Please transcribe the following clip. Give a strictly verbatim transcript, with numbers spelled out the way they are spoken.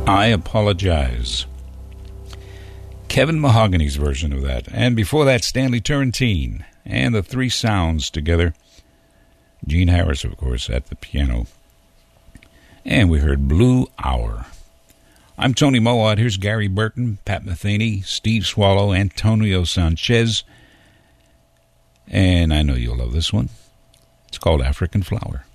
I Apologize. Kevin Mahogany's version of that. And before that, Stanley Turrentine and the Three Sounds together. Gene Harris, of course, at the piano. And we heard Blue Hour. I'm Tony Mowat. Here's Gary Burton, Pat Metheny, Steve Swallow, Antonio Sanchez. And I know you'll love this one. It's called African Flower.